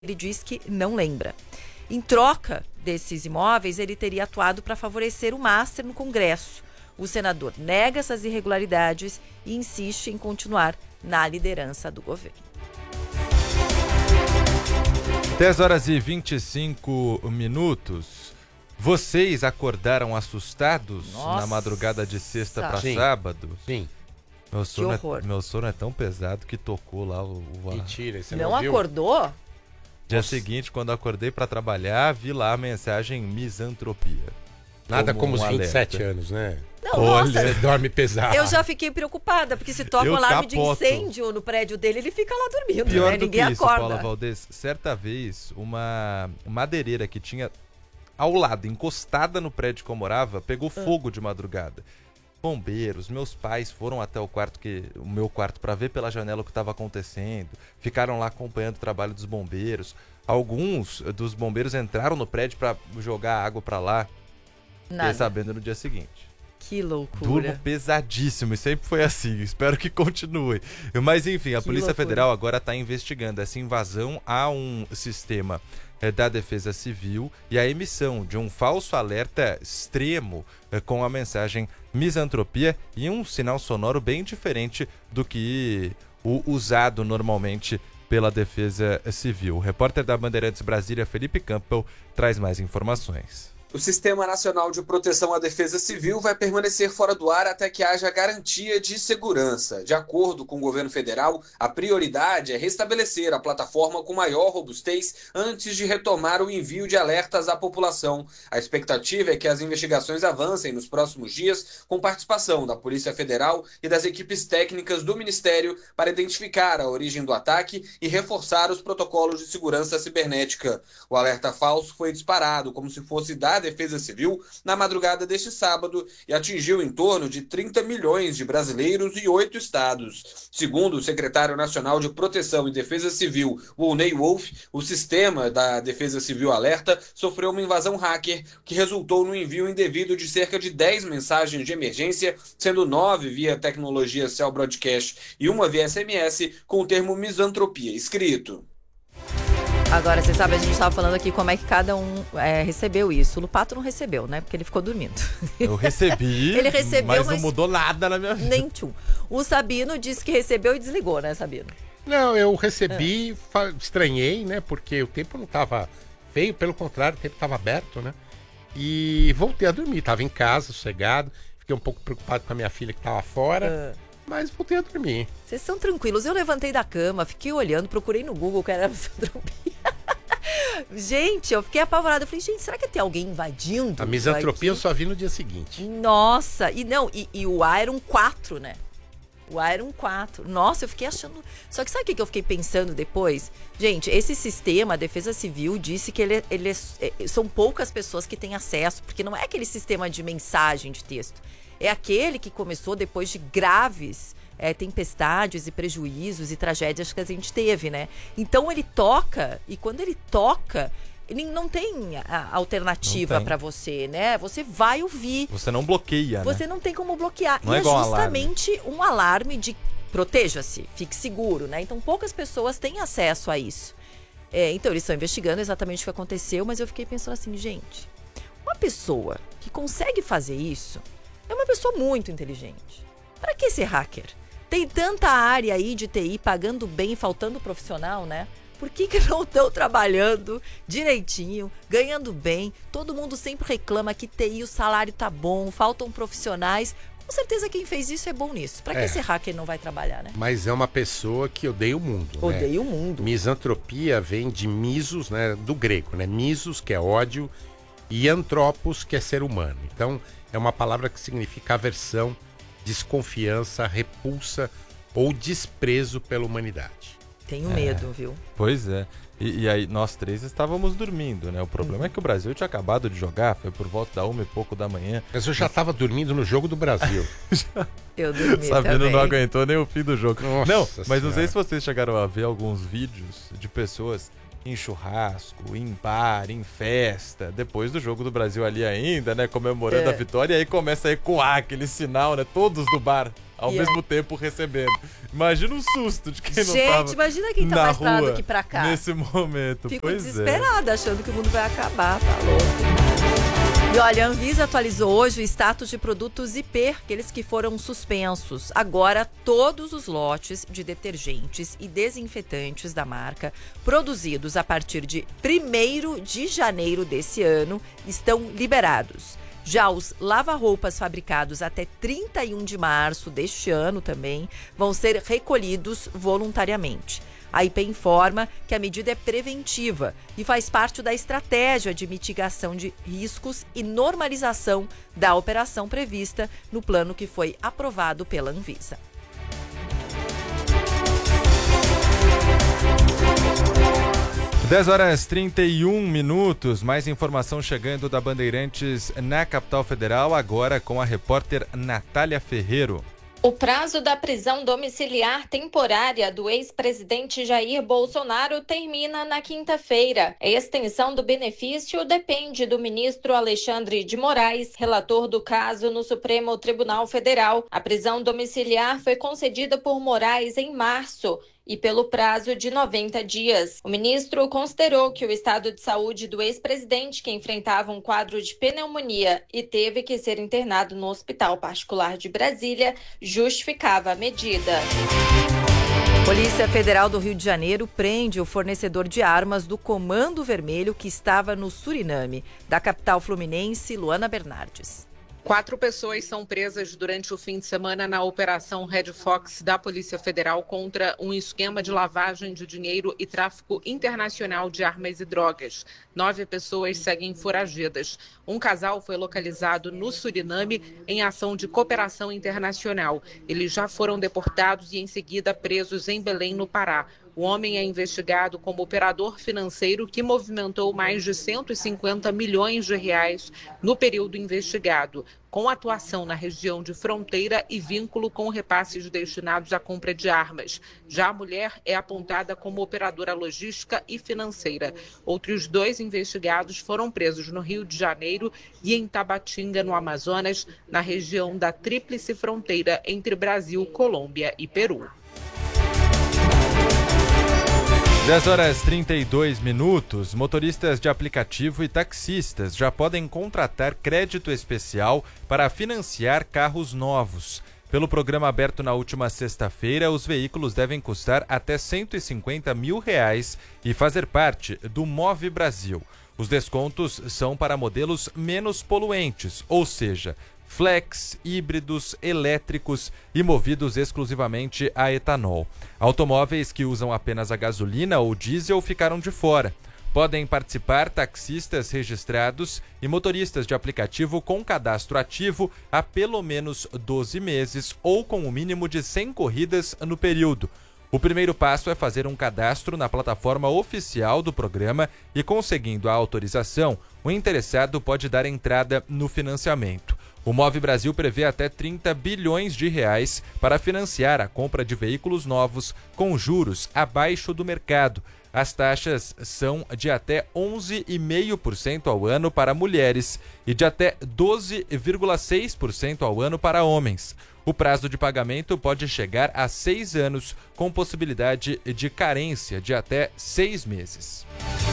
ele diz que não lembra. Em troca desses imóveis, ele teria atuado para favorecer o Master no Congresso. O senador nega essas irregularidades e insiste em continuar na liderança do governo. 10h25. Vocês acordaram assustados na madrugada de sexta para sábado? Sim. Meu sono é tão pesado que tocou lá o Mentira, você não acordou? Dia seguinte, quando acordei para trabalhar, vi lá a mensagem misantropia. Nada como os 27 anos, né? Não, nossa, você dorme pesado. Eu já fiquei preopada, porque se toca um alarme de incêndio no prédio dele, ele fica lá dormindo, Pior né? do Ninguém que isso, acorda. Paula Valdez, certa vez, uma madeireira que tinha ao lado, encostada no prédio que eu morava, pegou fogo de madrugada. Bombeiros, meus pais foram até o meu quarto para ver pela janela o que estava acontecendo, ficaram lá acompanhando o trabalho dos bombeiros. Alguns dos bombeiros entraram no prédio para jogar água para lá. Fiquei sabendo no dia seguinte. Que loucura. Durmo pesadíssimo e sempre foi assim, espero que continue. Mas enfim, a Polícia Federal agora está investigando essa invasão a um sistema da Defesa Civil e a emissão de um falso alerta extremo com a mensagem misantropia e um sinal sonoro bem diferente do que o usado normalmente pela Defesa Civil. O repórter da Bandeirantes Brasília, Felipe Campbell, traz mais informações. O Sistema Nacional de Proteção à Defesa Civil vai permanecer fora do ar até que haja garantia de segurança. De acordo com o governo federal, a prioridade é restabelecer a plataforma com maior robustez antes de retomar o envio de alertas à população. A expectativa é que as investigações avancem nos próximos dias, com participação da Polícia Federal e das equipes técnicas do Ministério para identificar a origem do ataque e reforçar os protocolos de segurança cibernética. O alerta falso foi disparado como se fosse da Defesa Civil na madrugada deste sábado e atingiu em torno de 30 milhões de brasileiros e 8 estados. Segundo o secretário nacional de Proteção e Defesa Civil, Volney Wolff, o sistema da Defesa Civil Alerta sofreu uma invasão hacker que resultou no envio indevido de cerca de 10 mensagens de emergência, sendo 9 via tecnologia Cell Broadcast e uma via SMS com o termo misantropia escrito. Agora, você sabe, a gente estava falando aqui como é que cada um recebeu isso. O Lupato não recebeu, né? Porque ele ficou dormindo. Eu recebi, ele recebeu, mas não mudou nada na minha vida. Nem tchum. O Sabino disse que recebeu e desligou, né, Sabino? Não, eu recebi, estranhei, né? Porque o tempo não estava feio, pelo contrário, o tempo estava aberto, né? E voltei a dormir, estava em casa, sossegado. Fiquei um pouco preocupado com a minha filha que estava fora. Mas voltei a dormir. Vocês são tranquilos. Eu levantei da cama, fiquei olhando, procurei no Google que era misantropia. Gente, eu fiquei apavorada. Eu falei, gente, será que tem alguém invadindo? A misantropia eu só vi no dia seguinte. Nossa, e o A era um 4, né? O A era um 4. Nossa, eu fiquei achando... Só que sabe o que eu fiquei pensando depois? Gente, esse sistema, a Defesa Civil disse que são poucas pessoas que têm acesso, porque não é aquele sistema de mensagem de texto. É aquele que começou depois de graves tempestades e prejuízos e tragédias que a gente teve, né? Então ele toca, e quando ele toca, ele não tem alternativa para você, né? Você vai ouvir. Você não bloqueia, Você não tem como bloquear. Não e é igual justamente um alarme de proteja-se, fique seguro, né? Então poucas pessoas têm acesso a isso. Então eles estão investigando exatamente o que aconteceu, mas eu fiquei pensando assim, gente, uma pessoa que consegue fazer isso é uma pessoa muito inteligente. Para que ser hacker? Tem tanta área aí de TI pagando bem, faltando profissional, né? Por que não estão trabalhando direitinho, ganhando bem? Todo mundo sempre reclama que TI, o salário tá bom, faltam profissionais. Com certeza quem fez isso é bom nisso. Para que ser hacker não vai trabalhar, né? Mas é uma pessoa que odeia o mundo, né? Odeia o mundo. Misantropia vem de misos, né? Do grego, né? Misos, que é ódio, e antropos, que é ser humano. Então, é uma palavra que significa aversão, desconfiança, repulsa ou desprezo pela humanidade. Tenho medo, viu? Pois é. E aí nós três estávamos dormindo, né? O problema é que o Brasil tinha acabado de jogar, foi por volta da 1 e pouco da manhã. Mas eu já estava dormindo no jogo do Brasil. Eu dormi Sabino também. não aguentou nem o fim do jogo. Nossa não, mas senhora. não sei se vocês chegaram a ver alguns vídeos de pessoas em churrasco, em bar, em festa, depois do jogo do Brasil ali ainda, né, comemorando a vitória, e aí começa a ecoar aquele sinal, né, todos do bar ao mesmo tempo recebendo. Imagina o susto de quem não tava. Gente, imagina quem tá na mais pra lá rua do que pra cá. nesse momento. Fico Pois desesperada, achando que o mundo vai acabar, tá louco. E olha, a Anvisa atualizou hoje o status de produtos IP, aqueles que foram suspensos. Agora, todos os lotes de detergentes e desinfetantes da marca, produzidos a partir de 1º de janeiro desse ano, estão liberados. Já os lava-roupas fabricados até 31 de março deste ano também vão ser recolhidos voluntariamente. A IP informa que a medida é preventiva e faz parte da estratégia de mitigação de riscos e normalização da operação prevista no plano que foi aprovado pela Anvisa. Dez horas 31 minutos, mais informação chegando da Bandeirantes na capital federal, agora com a repórter Natália Ferreiro. O prazo da prisão domiciliar temporária do ex-presidente Jair Bolsonaro termina na quinta-feira. A extensão do benefício depende do ministro Alexandre de Moraes, relator do caso no Supremo Tribunal Federal. A prisão domiciliar foi concedida por Moraes em março e pelo prazo de 90 dias. O ministro considerou que o estado de saúde do ex-presidente, que enfrentava um quadro de pneumonia e teve que ser internado no Hospital Particular de Brasília, justificava a medida. Polícia Federal do Rio de Janeiro prende o fornecedor de armas do Comando Vermelho que estava no Suriname. Da capital fluminense, Luana Bernardes. 4 pessoas são presas durante o fim de semana na Operação Red Fox da Polícia Federal contra um esquema de lavagem de dinheiro e tráfico internacional de armas e drogas. 9 pessoas seguem foragidas. Um casal foi localizado no Suriname em ação de cooperação internacional. Eles já foram deportados e em seguida presos em Belém, no Pará. O homem é investigado como operador financeiro que movimentou mais de 150 milhões de reais no período investigado, com atuação na região de fronteira e vínculo com repasses destinados à compra de armas. Já a mulher é apontada como operadora logística e financeira. Outros 2 investigados foram presos no Rio de Janeiro e em Tabatinga, no Amazonas, na região da tríplice fronteira entre Brasil, Colômbia e Peru. 10 horas 32 minutos, motoristas de aplicativo e taxistas já podem contratar crédito especial para financiar carros novos. Pelo programa aberto na última sexta-feira, os veículos devem custar até R$150 mil e fazer parte do Move Brasil. Os descontos são para modelos menos poluentes, ou seja, flex, híbridos, elétricos e movidos exclusivamente a etanol. Automóveis que usam apenas a gasolina ou diesel ficaram de fora. Podem participar taxistas registrados e motoristas de aplicativo com cadastro ativo há pelo menos 12 meses ou com o mínimo de 100 corridas no período. O primeiro passo é fazer um cadastro na plataforma oficial do programa e, conseguindo a autorização, o interessado pode dar entrada no financiamento. O Move Brasil prevê até R$30 bilhões para financiar a compra de veículos novos com juros abaixo do mercado. As taxas são de até 11,5% ao ano para mulheres e de até 12,6% ao ano para homens. O prazo de pagamento pode chegar a 6 anos, com possibilidade de carência de até 6 meses.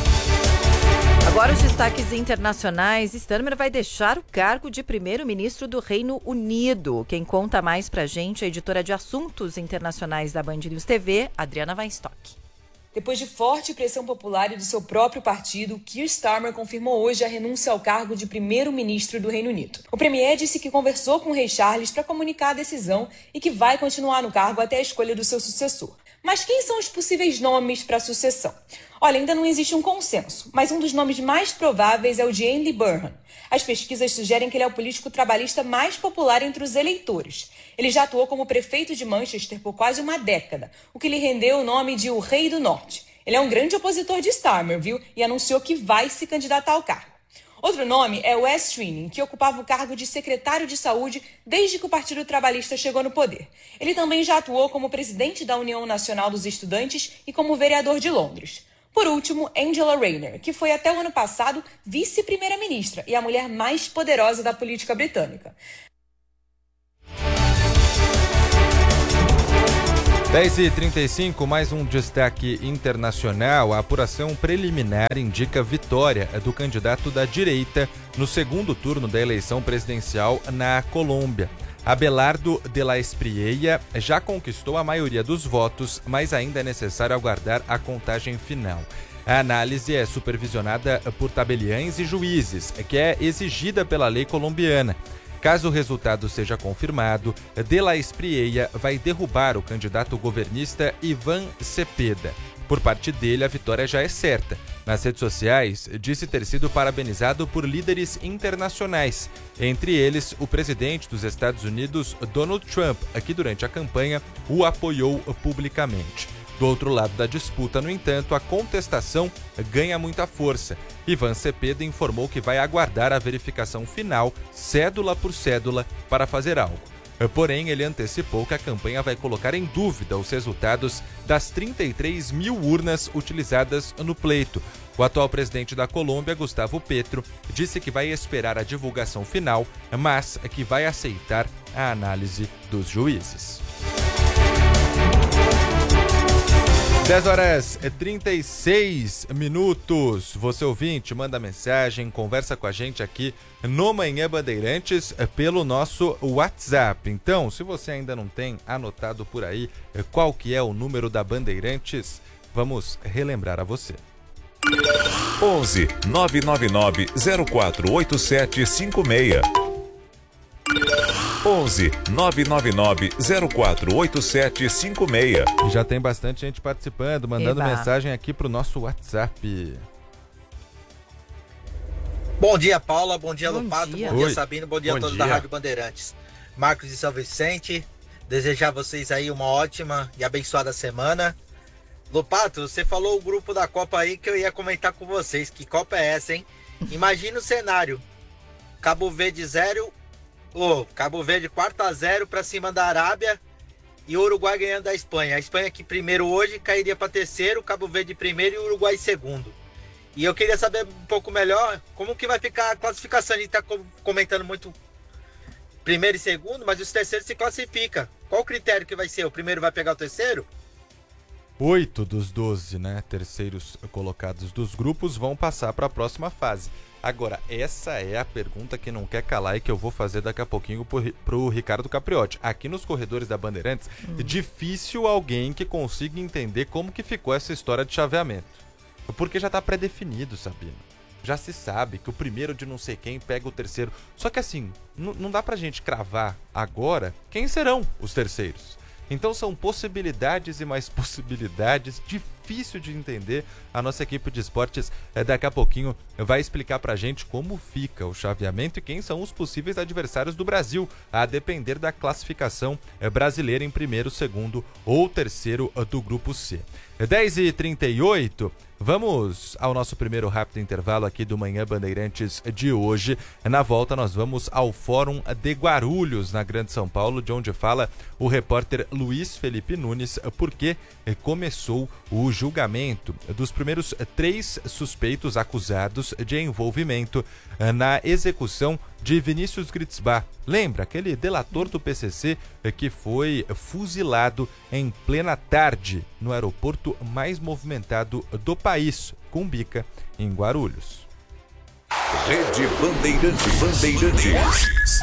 Agora os destaques internacionais. Starmer vai deixar o cargo de primeiro-ministro do Reino Unido. Quem conta mais pra gente é a editora de assuntos internacionais da Band News TV, Adriana Weinstock. Depois de forte pressão popular e do seu próprio partido, Keir Starmer confirmou hoje a renúncia ao cargo de primeiro-ministro do Reino Unido. O premier disse que conversou com o rei Charles para comunicar a decisão e que vai continuar no cargo até a escolha do seu sucessor. Mas quem são os possíveis nomes para a sucessão? Olha, ainda não existe um consenso, mas um dos nomes mais prováveis é o de Andy Burnham. As pesquisas sugerem que ele é o político trabalhista mais popular entre os eleitores. Ele já atuou como prefeito de Manchester por quase uma década, o que lhe rendeu o nome de o Rei do Norte. Ele é um grande opositor de Starmer, viu? E anunciou que vai se candidatar ao cargo. Outro nome é Wes Streeting, que ocupava o cargo de secretário de saúde desde que o Partido Trabalhista chegou no poder. Ele também já atuou como presidente da União Nacional dos Estudantes e como vereador de Londres. Por último, Angela Rayner, que foi até o ano passado vice-primeira-ministra e a mulher mais poderosa da política britânica. 10h35, mais um destaque internacional. A apuração preliminar indica vitória do candidato da direita no segundo turno da eleição presidencial na Colômbia. Abelardo de la Espriella já conquistou a maioria dos votos, mas ainda é necessário aguardar a contagem final. A análise é supervisionada por tabeliães e juízes, que é exigida pela lei colombiana. Caso o resultado seja confirmado, de la Espriella vai derrubar o candidato governista Iván Cepeda. Por parte dele, a vitória já é certa. Nas redes sociais, disse ter sido parabenizado por líderes internacionais, entre eles o presidente dos Estados Unidos, Donald Trump, que durante a campanha o apoiou publicamente. Do outro lado da disputa, no entanto, a contestação ganha muita força. Iván Cepeda informou que vai aguardar a verificação final, cédula por cédula, para fazer algo. Porém, ele antecipou que a campanha vai colocar em dúvida os resultados das 33 mil urnas utilizadas no pleito. O atual presidente da Colômbia, Gustavo Petro, disse que vai esperar a divulgação final, mas que vai aceitar a análise dos juízes. 10h36. Você ouvinte, manda mensagem, conversa com a gente aqui no Manhã Bandeirantes pelo nosso WhatsApp. Então, se você ainda não tem anotado por aí qual que é o número da Bandeirantes, vamos relembrar a você. 11 999 048756. 11 999 048756. E já tem bastante gente participando, mandando mensagem aqui pro nosso WhatsApp. Bom dia, Paula. Bom dia, Lupato. Dia. Bom dia, Sabino. Bom dia a todos da Rádio Bandeirantes. Marcos de São Vicente. Desejar a vocês aí uma ótima e abençoada semana. Lupato, você falou o grupo da Copa aí que eu ia comentar com vocês. Que Copa é essa, hein? Imagina o cenário. Cabo Verde 0... Cabo Verde 4-0 para cima da Arábia e o Uruguai ganhando da Espanha. A Espanha que primeiro hoje cairia para terceiro, Cabo Verde primeiro e o Uruguai segundo. E eu queria saber um pouco melhor como que vai ficar a classificação. A gente está comentando muito primeiro e segundo, mas os terceiros se classificam. Qual o critério que vai ser? O primeiro vai pegar o terceiro? 8 dos 12, terceiros colocados dos grupos vão passar para a próxima fase. Agora, essa é a pergunta que não quer calar e que eu vou fazer daqui a pouquinho pro Ricardo Capriotti. Aqui nos corredores da Bandeirantes, difícil alguém que consiga entender como que ficou essa história de chaveamento. Porque já tá pré-definido, Sabino. Já se sabe que o primeiro de não sei quem pega o terceiro. Só que assim, não dá pra gente cravar agora quem serão os terceiros. Então são possibilidades e mais possibilidades, difícil de entender. A nossa equipe de esportes daqui a pouquinho vai explicar pra gente como fica o chaveamento e quem são os possíveis adversários do Brasil, a depender da classificação brasileira em primeiro, segundo ou terceiro do grupo C. 10h38, vamos ao nosso primeiro rápido intervalo aqui do Manhã Bandeirantes de hoje. Na volta nós vamos ao Fórum de Guarulhos, na Grande São Paulo, de onde fala o repórter Luiz Felipe Nunes, porque começou o julgamento dos primeiros 3 suspeitos acusados de envolvimento na execução de Vinícius Gritzbach. Lembra, aquele delator do PCC que foi fuzilado em plena tarde no aeroporto mais movimentado do país, Cumbica, em Guarulhos. Rede Bandeirantes.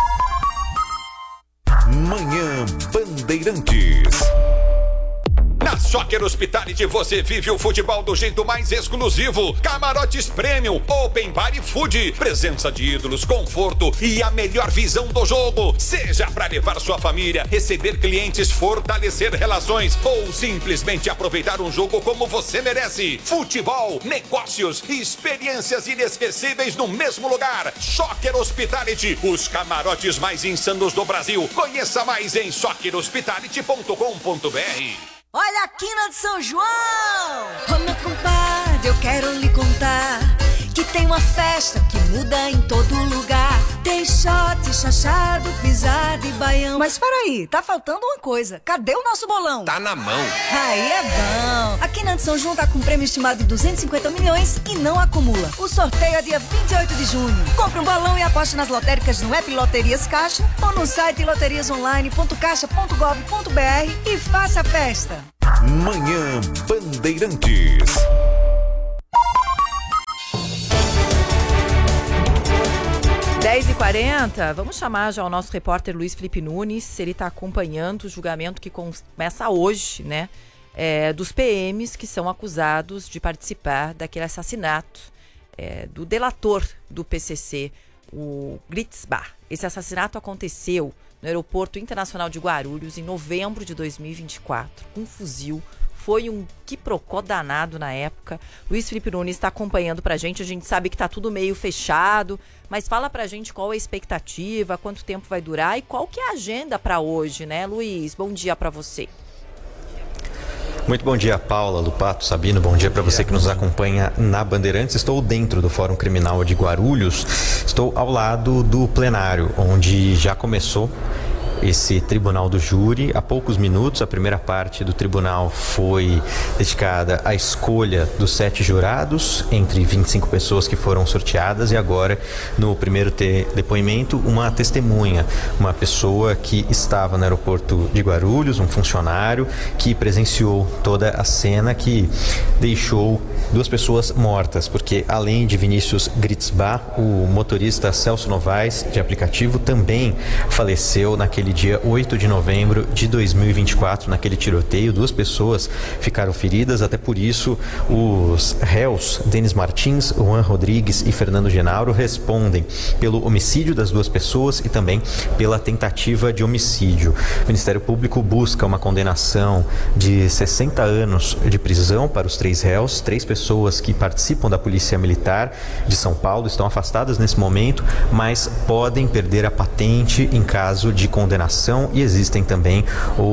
Manhã Bandeirantes. Na Soccer Hospitality você vive o futebol do jeito mais exclusivo. Camarotes Premium, Open Bar e Food. Presença de ídolos, conforto e a melhor visão do jogo. Seja para levar sua família, receber clientes, fortalecer relações ou simplesmente aproveitar um jogo como você merece. Futebol, negócios e experiências inesquecíveis no mesmo lugar. Soccer Hospitality, os camarotes mais insanos do Brasil. Conheça mais em soccerhospitality.com.br. Olha a quina de São João! Ô meu compadre, eu quero lhe contar que tem uma festa que muda em todo lugar. Tem shot, chachado, pisado e baião. Mas peraí, tá faltando uma coisa. Cadê o nosso bolão? Tá na mão. Aí é bom. A Quinante São João tá com um prêmio estimado de 250 milhões e não acumula. O sorteio é dia 28 de junho. Compre um bolão e aposte nas lotéricas no app Loterias Caixa ou no site loteriasonline.caixa.gov.br e faça a festa. Manhã Bandeirantes. 10h40, vamos chamar já o nosso repórter Luiz Felipe Nunes. Ele está acompanhando o julgamento que começa hoje, né? Dos PMs que são acusados de participar daquele assassinato do delator do PCC, o Gritzbach. Esse assassinato aconteceu no Aeroporto Internacional de Guarulhos em novembro de 2024, com um fuzil. Foi um quiprocó danado na época. Luiz Felipe Nunes está acompanhando pra gente. A gente sabe que tá tudo meio fechado, mas fala pra gente qual é a expectativa, quanto tempo vai durar e qual que é a agenda para hoje, né, Luiz? Bom dia para você. Muito bom dia, Paula, Lupato, Sabino. Bom dia para você que nos acompanha na Bandeirantes. Estou dentro do Fórum Criminal de Guarulhos. Estou ao lado do plenário, onde já começou esse tribunal do júri. Há poucos minutos, a primeira parte do tribunal foi dedicada à escolha dos 7 jurados, entre 25 pessoas que foram sorteadas, e agora, no primeiro depoimento, uma testemunha, uma pessoa que estava no aeroporto de Guarulhos, um funcionário que presenciou toda a cena, que deixou 2 pessoas mortas, porque além de Vinícius Gritzbach, o motorista Celso Novaes, de aplicativo, também faleceu naquele dia 8 de novembro de 2024, naquele tiroteio. 2 pessoas ficaram feridas, até por isso os réus Denis Martins, Juan Rodrigues e Fernando Genauro respondem pelo homicídio das 2 pessoas e também pela tentativa de homicídio. O Ministério Público busca uma condenação de 60 anos de prisão para os 3 réus. 3 pessoas que participam da Polícia Militar de São Paulo estão afastadas nesse momento, mas podem perder a patente em caso de condenação, e existem também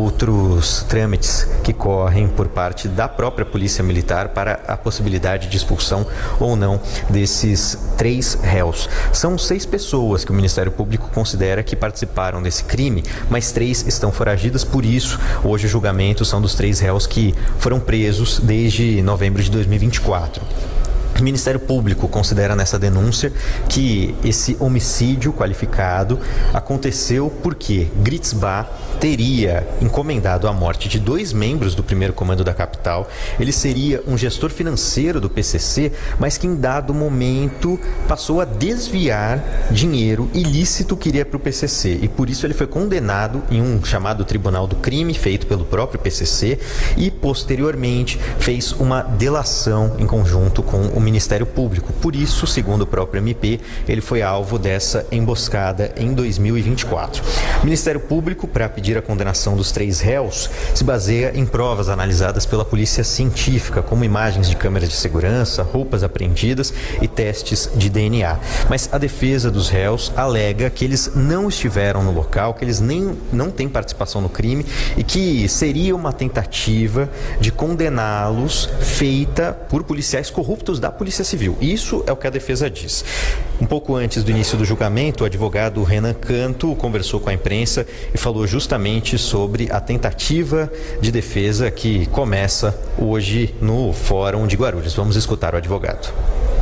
outros trâmites que correm por parte da própria Polícia Militar para a possibilidade de expulsão ou não desses 3 réus. São 6 pessoas que o Ministério Público considera que participaram desse crime, mas 3 estão foragidas, por isso hoje o julgamento são dos 3 réus que foram presos desde novembro de 2024. O Ministério Público considera nessa denúncia que esse homicídio qualificado aconteceu porque Gritzbach teria encomendado a morte de 2 membros do primeiro comando da capital. Ele seria um gestor financeiro do PCC, mas que em dado momento passou a desviar dinheiro ilícito que iria para o PCC, e por isso ele foi condenado em um chamado Tribunal do Crime, feito pelo próprio PCC, e posteriormente fez uma delação em conjunto com o Ministério Público. Por isso, segundo o próprio MP, ele foi alvo dessa emboscada em 2024. O Ministério Público, para pedir a condenação dos 3 réus, se baseia em provas analisadas pela polícia científica, como imagens de câmeras de segurança, roupas apreendidas e testes de DNA. Mas a defesa dos réus alega que eles não estiveram no local, que eles não têm participação no crime e que seria uma tentativa de condená-los feita por policiais corruptos da Polícia Civil. Isso é o que a defesa diz. Um pouco antes do início do julgamento, o advogado Renan Canto conversou com a imprensa e falou justamente sobre a tentativa de defesa que começa hoje no Fórum de Guarulhos. Vamos escutar o advogado.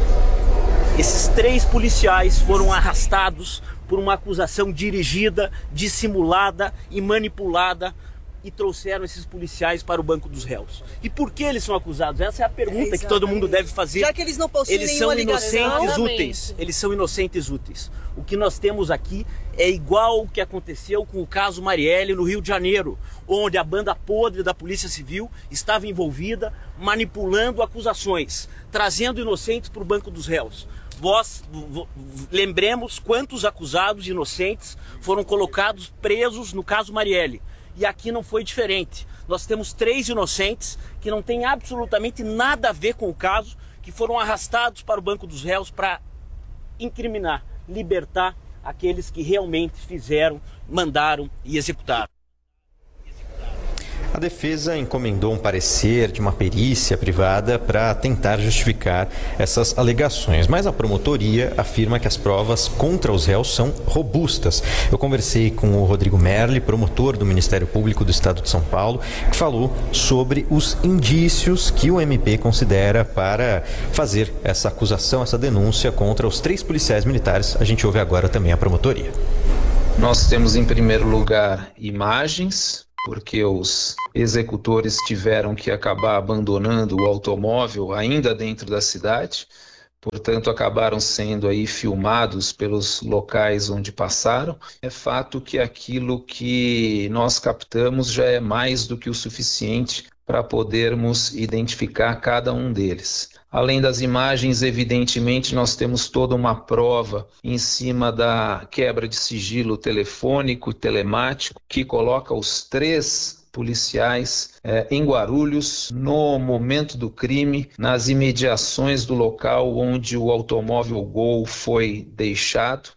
Esses 3 policiais foram arrastados por uma acusação dirigida, dissimulada e manipulada, e trouxeram esses policiais para o banco dos réus. E por que eles são acusados? Essa é a pergunta que todo mundo deve fazer. Já que eles não possuem nenhuma ligação. Inocentes úteis. Eles são inocentes úteis. O que nós temos aqui é igual o que aconteceu com o caso Marielle no Rio de Janeiro, onde a banda podre da Polícia Civil estava envolvida, manipulando acusações, trazendo inocentes para o banco dos réus. Lembremos quantos acusados inocentes foram colocados presos no caso Marielle. E aqui não foi diferente. Nós temos 3 inocentes que não têm absolutamente nada a ver com o caso, que foram arrastados para o banco dos réus para incriminar, libertar aqueles que realmente fizeram, mandaram e executaram. A defesa encomendou um parecer de uma perícia privada para tentar justificar essas alegações, mas a promotoria afirma que as provas contra os réus são robustas. Eu conversei com o Rodrigo Merli, promotor do Ministério Público do Estado de São Paulo, que falou sobre os indícios que o MP considera para fazer essa acusação, essa denúncia contra os 3 policiais militares. A gente ouve agora também a promotoria. Nós temos, em primeiro lugar, imagens, porque os executores tiveram que acabar abandonando o automóvel ainda dentro da cidade, portanto acabaram sendo aí filmados pelos locais onde passaram. É fato que aquilo que nós captamos já é mais do que o suficiente para podermos identificar cada um deles. Além das imagens, evidentemente, nós temos toda uma prova em cima da quebra de sigilo telefônico e telemático que coloca os 3 policiais em Guarulhos no momento do crime, nas imediações do local onde o automóvel Gol foi deixado.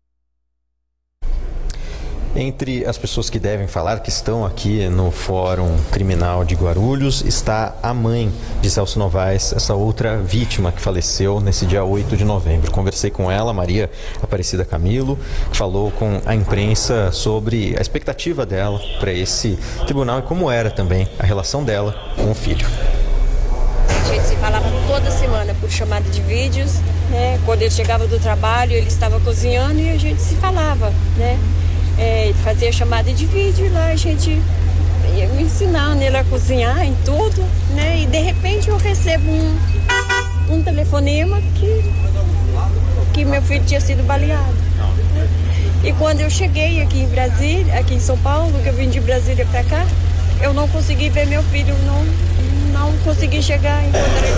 Entre as pessoas que devem falar, que estão aqui no Fórum Criminal de Guarulhos, está a mãe de Celso Novaes, essa outra vítima que faleceu nesse dia 8 de novembro. Conversei com ela, Maria Aparecida Camilo, falou com a imprensa sobre a expectativa dela para esse tribunal e como era também a relação dela com o filho. A gente se falava toda semana por chamada de vídeos, né? Quando ele chegava do trabalho, ele estava cozinhando e a gente se falava, né? Fazia chamada de vídeo e lá a gente ia me ensinando ele a cozinhar em tudo, né? E de repente eu recebo um telefonema que meu filho tinha sido baleado. E quando eu cheguei aqui em Brasília, aqui em São Paulo, que eu vim de Brasília para cá, eu não consegui ver meu filho, não consegui chegar, encontrar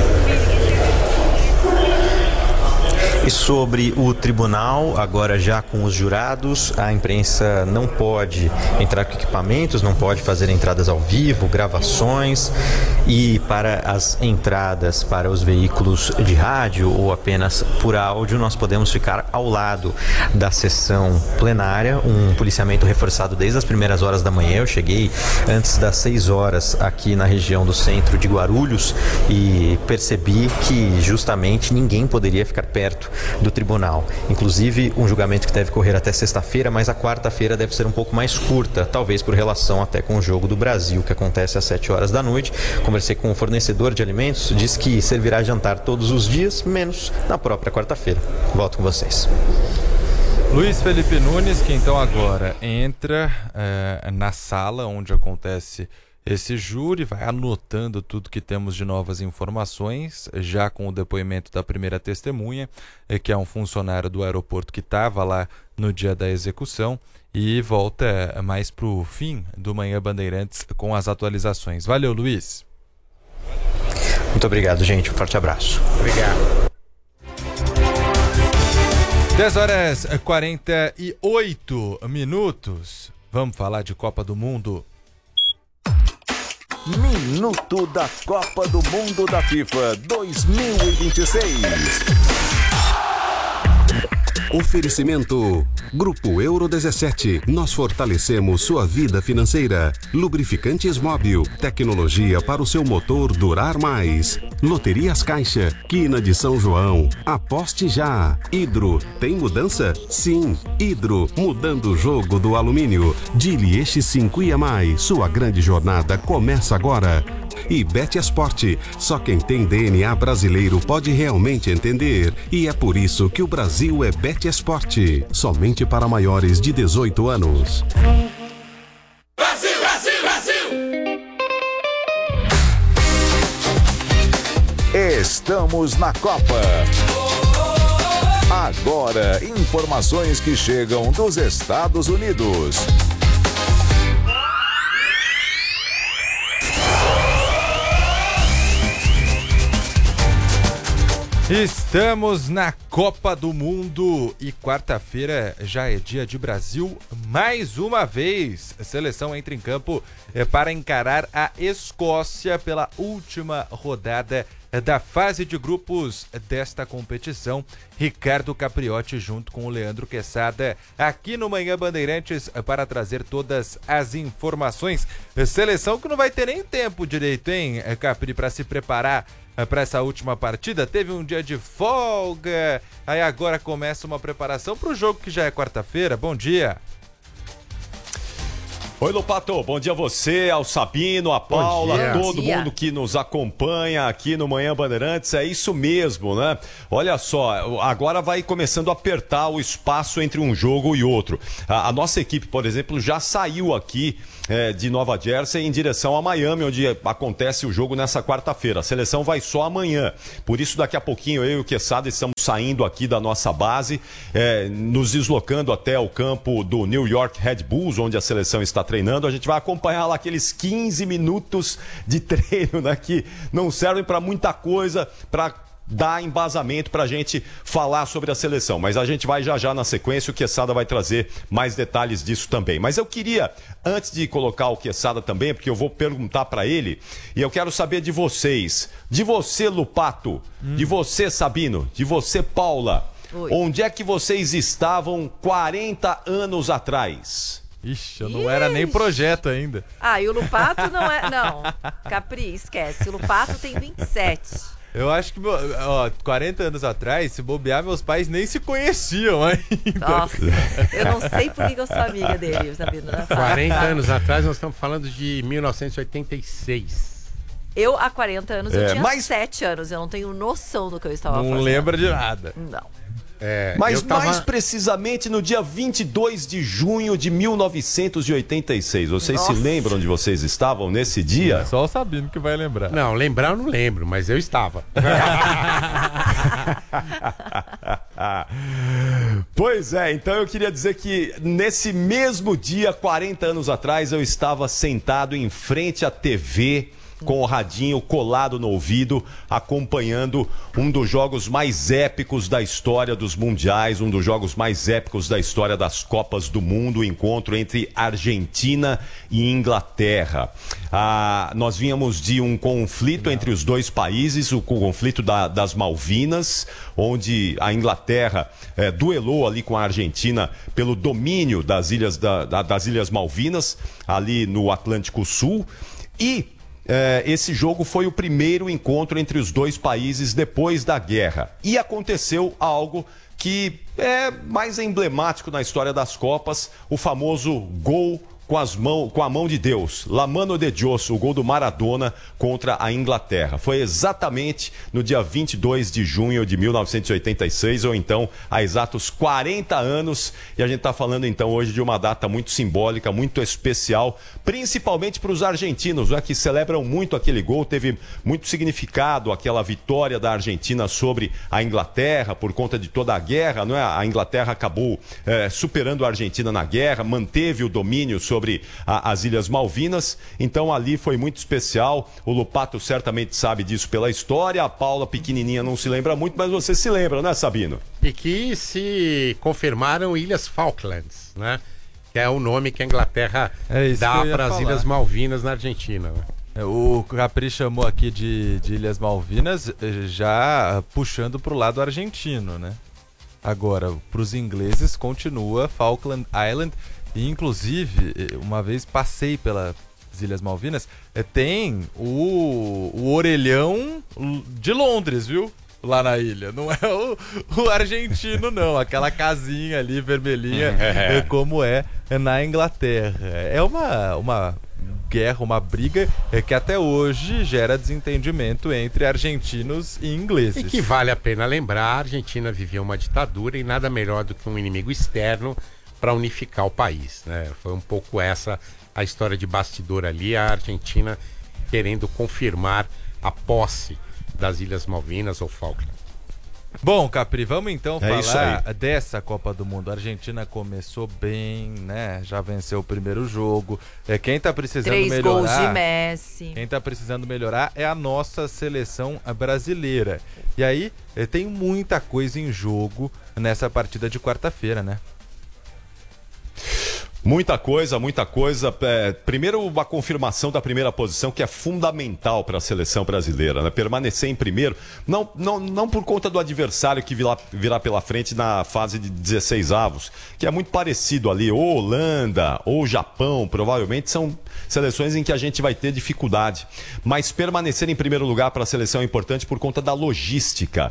ele. E sobre o tribunal, agora já com os jurados, a imprensa não pode entrar com equipamentos, não pode fazer entradas ao vivo, gravações, e para as entradas para os veículos de rádio ou apenas por áudio, nós podemos ficar ao lado da sessão plenária, um policiamento reforçado desde as primeiras horas da manhã. Eu cheguei antes das 6 horas aqui na região do centro de Guarulhos e percebi que justamente ninguém poderia ficar perto do tribunal. Inclusive, um julgamento que deve correr até sexta-feira, mas a quarta-feira deve ser um pouco mais curta, talvez por relação até com o Jogo do Brasil, que acontece às 7 horas da noite. Conversei com o fornecedor de alimentos, disse que servirá jantar todos os dias, menos na própria quarta-feira. Volto com vocês. Luiz Felipe Nunes, que então agora entra na sala onde acontece esse júri, vai anotando tudo que temos de novas informações, já com o depoimento da primeira testemunha, que é um funcionário do aeroporto que estava lá no dia da execução, e volta mais para o fim do Manhã Bandeirantes com as atualizações. Valeu, Luiz. Muito obrigado, gente. Um forte abraço. Obrigado. 10h48. Vamos falar de Copa do Mundo? Minuto da Copa do Mundo da FIFA 2026. Oferecimento Grupo Euro 17. Nós fortalecemos sua vida financeira. Lubrificantes Móbil. Tecnologia para o seu motor durar mais. Loterias Caixa. Quina de São João. Aposte já. Hidro. Tem mudança? Sim. Hidro. Mudando o jogo do alumínio. Dilieste 5 e mais. Sua grande jornada começa agora. E Bet Esporte. Só quem tem DNA brasileiro pode realmente entender. E é por isso que o Brasil é Bet Esporte. Somente para maiores de 18 anos. Brasil, Brasil, Brasil! Estamos na Copa. Agora, informações que chegam dos Estados Unidos. Estamos na Copa do Mundo e quarta-feira já é dia de Brasil mais uma vez. A seleção entra em campo para encarar a Escócia pela última rodada da fase de grupos desta competição. Ricardo Capriotti junto com o Leandro Quesada aqui no Manhã Bandeirantes para trazer todas as informações. Seleção que não vai ter nem tempo direito, hein, Capri, para se preparar para essa última partida. Teve um dia de folga, aí agora começa uma preparação para o jogo que já é quarta-feira. Bom dia. Oi, Lopato, bom dia a você, ao Sabino, a Paula, todo mundo que nos acompanha aqui no Manhã Bandeirantes. É isso mesmo, né? Olha só, agora vai começando a apertar o espaço entre um jogo e outro. A nossa equipe, por exemplo, já saiu aqui de Nova Jersey em direção a Miami, onde acontece o jogo nessa quarta-feira. A seleção vai só amanhã. Por isso, daqui a pouquinho, eu e o Quesada estamos saindo aqui da nossa base, nos deslocando até o campo do New York Red Bulls, onde a seleção está treinando. A gente vai acompanhar lá aqueles 15 minutos de treino, né, que não servem para muita coisa, para dar embasamento para a gente falar sobre a seleção. Mas a gente vai já na sequência, o Quesada vai trazer mais detalhes disso também. Mas eu queria, antes de colocar o Quesada também, porque eu vou perguntar para ele, e eu quero saber de vocês, de você, Lupato, de você, Sabino, de você, Paula, onde é que vocês estavam 40 anos atrás? Ixi, eu não era nem projeto ainda. E o Lupato não é... Não, Capri, esquece. O Lupato tem 27. Eu acho que, 40 anos atrás, se bobear, meus pais nem se conheciam ainda. Nossa, eu não sei por que eu sou amiga dele, Sabino. 40 anos atrás, nós estamos falando de 1986. Eu, há 40 anos, eu tinha 7 anos. Eu não tenho noção do que eu estava fazendo. Não lembra de nada. Não. Mas mais precisamente no dia 22 de junho de 1986. Vocês se lembram onde vocês estavam nesse dia? É só o Sabino que vai lembrar. Não, lembrar eu não lembro, mas eu estava. Pois é, então eu queria dizer que nesse mesmo dia, 40 anos atrás, eu estava sentado em frente à TV, com o radinho colado no ouvido, acompanhando um dos jogos mais épicos da história dos mundiais, um dos jogos mais épicos da história das Copas do Mundo, o encontro entre Argentina e Inglaterra. Nós vínhamos de um conflito entre os dois países, o conflito das Malvinas, onde a Inglaterra duelou ali com a Argentina pelo domínio das Ilhas Malvinas, ali no Atlântico Sul, e esse jogo foi o primeiro encontro entre os dois países depois da guerra. E aconteceu algo que é mais emblemático na história das Copas, o famoso gol com a mão de Deus, La Mano de Dios, o gol do Maradona contra a Inglaterra. Foi exatamente no dia 22 de junho de 1986, ou então há exatos 40 anos, e a gente está falando então hoje de uma data muito simbólica, muito especial, principalmente para os argentinos, né, que celebram muito aquele gol. Teve muito significado aquela vitória da Argentina sobre a Inglaterra por conta de toda a guerra, não é? A Inglaterra acabou superando a Argentina na guerra, manteve o domínio sobre as Ilhas Malvinas, então ali foi muito especial. O Lupato certamente sabe disso pela história, a Paula pequenininha não se lembra muito, mas você se lembra, né, Sabino? E que se confirmaram Ilhas Falklands, né? Que é o nome que a Inglaterra dá para as Ilhas Malvinas na Argentina, né? O Capri chamou aqui de Ilhas Malvinas, já puxando para o lado argentino, né? Agora, para os ingleses, continua Falkland Island. E, inclusive, uma vez passei pelas Ilhas Malvinas, tem o orelhão de Londres, viu? Lá na ilha. Não é o argentino, não. Aquela casinha ali, vermelhinha, como é na Inglaterra. É uma guerra, uma briga que até hoje gera desentendimento entre argentinos e ingleses. E que vale a pena lembrar, a Argentina vivia uma ditadura e nada melhor do que um inimigo externo para unificar o país, né? Foi um pouco essa a história de bastidor ali, a Argentina querendo confirmar a posse das Ilhas Malvinas ou Falkland. Bom, Capri, vamos então falar dessa Copa do Mundo. A Argentina começou bem, né? Já venceu o primeiro jogo. Quem tá precisando 3 gols de Messi. Quem tá precisando melhorar é a nossa seleção brasileira. E aí, tem muita coisa em jogo nessa partida de quarta-feira, né? Muita coisa. Primeiro, a confirmação da primeira posição, que é fundamental para a seleção brasileira, né? Permanecer em primeiro, não por conta do adversário que virá pela frente na fase de 16 avos, que é muito parecido ali, ou Holanda, ou Japão, provavelmente são seleções em que a gente vai ter dificuldade. Mas permanecer em primeiro lugar para a seleção é importante por conta da logística.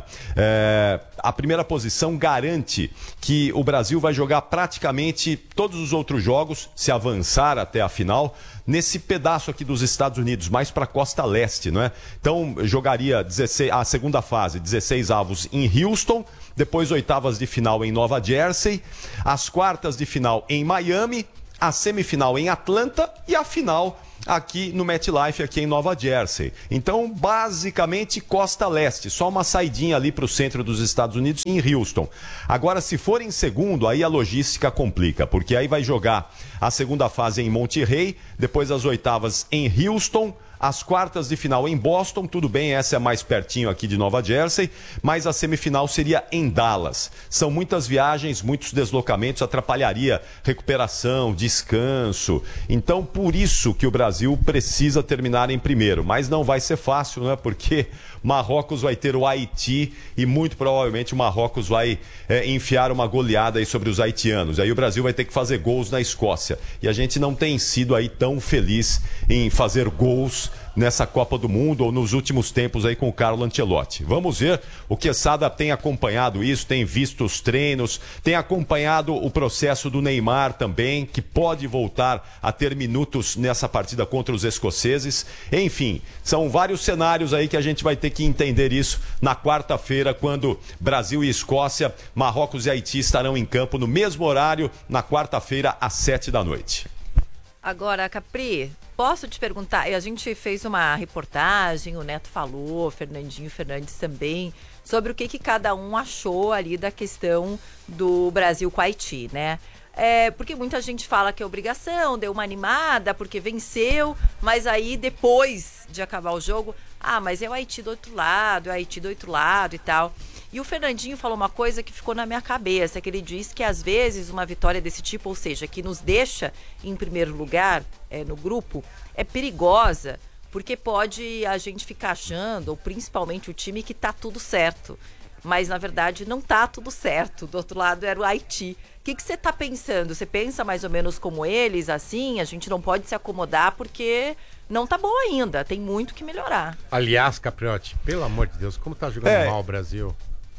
A primeira posição garante que o Brasil vai jogar praticamente todos os outros jogos, se avançar até a final, nesse pedaço aqui dos Estados Unidos, mais para a costa leste, não é? Então, jogaria a segunda fase, 16 avos em Houston, depois oitavas de final em Nova Jersey, as quartas de final em Miami, a semifinal em Atlanta e a final aqui no MetLife, aqui em Nova Jersey. Então, basicamente, costa leste, só uma saidinha ali para o centro dos Estados Unidos, em Houston. Agora, se for em segundo, aí a logística complica, porque aí vai jogar a segunda fase em Monterrey, depois as oitavas em Houston, as quartas de final em Boston, tudo bem, essa é mais pertinho aqui de Nova Jersey, mas a semifinal seria em Dallas. São muitas viagens, muitos deslocamentos, atrapalharia recuperação, descanso. Então, por isso que o Brasil precisa terminar em primeiro, mas não vai ser fácil, né? Porque Marrocos vai ter o Haiti e muito provavelmente o Marrocos vai enfiar uma goleada aí sobre os haitianos. Aí o Brasil vai ter que fazer gols na Escócia. E a gente não tem sido aí tão feliz em fazer gols nessa Copa do Mundo ou nos últimos tempos aí com o Carlo Ancelotti. Vamos ver, o Quesada tem acompanhado isso, tem visto os treinos, tem acompanhado o processo do Neymar também, que pode voltar a ter minutos nessa partida contra os escoceses. Enfim, são vários cenários aí que a gente vai ter que entender isso na quarta-feira, quando Brasil e Escócia, Marrocos e Haiti estarão em campo no mesmo horário, na quarta-feira, às 19h. Agora, Capri, posso te perguntar? A gente fez uma reportagem, o Neto falou, Fernandinho Fernandes também, sobre o que cada um achou ali da questão do Brasil com o Haiti, né? Porque muita gente fala que é obrigação, deu uma animada porque venceu, mas aí depois de acabar o jogo, mas é o Haiti do outro lado, é o Haiti do outro lado e tal. E o Fernandinho falou uma coisa que ficou na minha cabeça, que ele disse que às vezes uma vitória desse tipo, ou seja, que nos deixa em primeiro lugar no grupo, é perigosa, porque pode a gente ficar achando, ou principalmente o time, que tá tudo certo. Mas na verdade não tá tudo certo, do outro lado era o Haiti. O que você tá pensando? Você pensa mais ou menos como eles, assim? A gente não pode se acomodar porque não tá bom ainda, tem muito que melhorar. Aliás, Capriotti, pelo amor de Deus, como tá jogando mal o Brasil?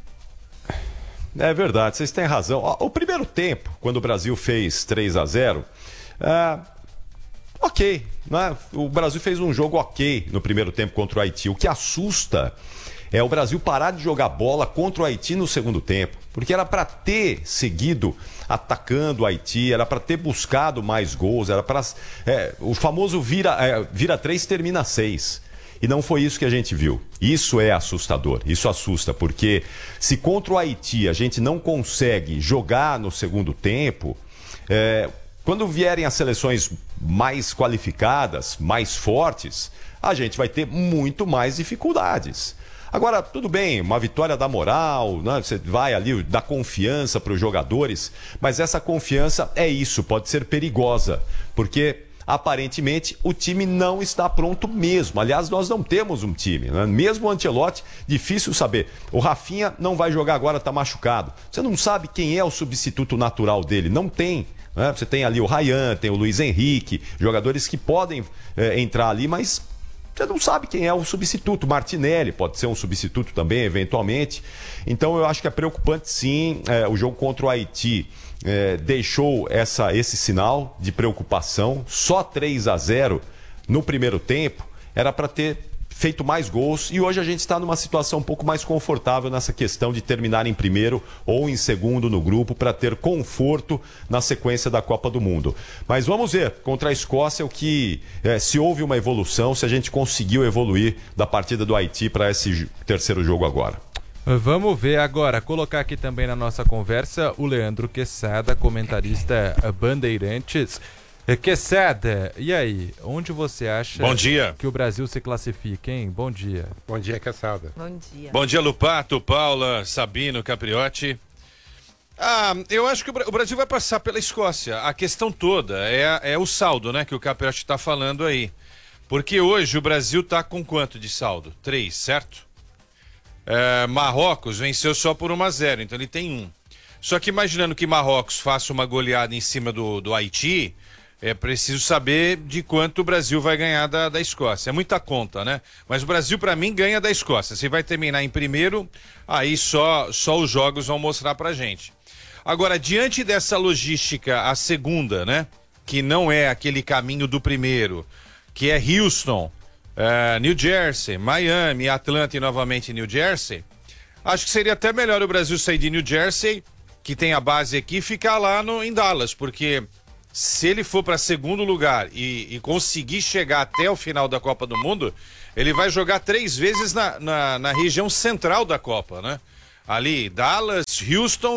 É verdade, vocês têm razão. O primeiro tempo, quando o Brasil fez 3-0, ok, né? O Brasil fez um jogo ok no primeiro tempo contra o Haiti. O que assusta é o Brasil parar de jogar bola contra o Haiti no segundo tempo, porque era para ter seguido atacando o Haiti, era para ter buscado mais gols, era para o famoso vira 3, termina 6. E não foi isso que a gente viu. Isso é assustador, isso assusta, porque se contra o Haiti a gente não consegue jogar no segundo tempo, quando vierem as seleções mais qualificadas, mais fortes, a gente vai ter muito mais dificuldades. Agora, tudo bem, uma vitória dá moral, né? Você vai ali, dá confiança para os jogadores, mas essa confiança pode ser perigosa, porque aparentemente o time não está pronto mesmo. Aliás, nós não temos um time, né? Mesmo o Ancelotti, difícil saber. O Rafinha não vai jogar agora, está machucado. Você não sabe quem é o substituto natural dele, não tem. Né? Você tem ali o Ryan, tem o Luiz Henrique, jogadores que podem entrar ali, mas você não sabe quem é o substituto. Martinelli pode ser um substituto também, eventualmente. Então eu acho que é preocupante sim. O jogo contra o Haiti deixou esse sinal de preocupação. Só 3-0 no primeiro tempo era para ter feito mais gols, e hoje a gente está numa situação um pouco mais confortável nessa questão de terminar em primeiro ou em segundo no grupo para ter conforto na sequência da Copa do Mundo. Mas vamos ver, contra a Escócia, se houve uma evolução, se a gente conseguiu evoluir da partida do Haiti para esse terceiro jogo agora. Vamos ver agora, colocar aqui também na nossa conversa o Leandro Quesada, comentarista Bandeirantes. Quesada, e aí, onde você acha que o Brasil se classifica, hein? Bom dia. Bom dia, Quesada. Bom dia. Bom dia, Lupato, Paula, Sabino, Capriotti. Eu acho que o Brasil vai passar pela Escócia. A questão toda é o saldo, né, que o Capiotti está falando aí. Porque hoje o Brasil está com quanto de saldo? 3, certo? Marrocos venceu só por 1-0, então ele tem 1. Só que imaginando que Marrocos faça uma goleada em cima do Haiti, é preciso saber de quanto o Brasil vai ganhar da Escócia. É muita conta, né? Mas o Brasil, para mim, ganha da Escócia. Se vai terminar em primeiro, aí só os jogos vão mostrar pra gente. Agora, diante dessa logística, a segunda, né? Que não é aquele caminho do primeiro, que é Houston, New Jersey, Miami, Atlanta e novamente New Jersey, acho que seria até melhor o Brasil sair de New Jersey, que tem a base aqui, e ficar lá em Dallas, porque se ele for para segundo lugar e conseguir chegar até o final da Copa do Mundo, ele vai jogar 3 vezes na região central da Copa, né? Ali, Dallas, Houston